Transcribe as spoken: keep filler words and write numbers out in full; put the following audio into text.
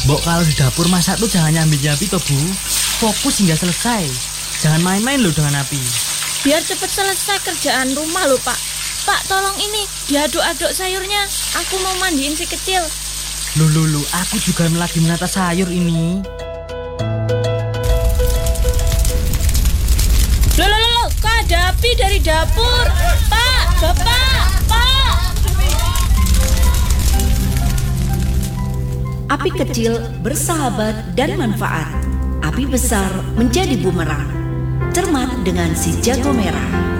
Mbok kalau di dapur masak tuh jangan nyambi-nyambi toh Bu. Fokus hingga selesai. Jangan main-main loh dengan api. Biar cepet selesai kerjaan rumah loh Pak. Pak tolong ini diaduk-aduk sayurnya. Aku mau mandiin si kecil. Loh loh loh, aku juga lagi menata sayur ini. Loh loh loh, kok ada api dari dapur? Pak, Bapak, Pak. Api kecil bersahabat dan manfaat. Api besar menjadi bumerang. Cermat dengan si jago merah.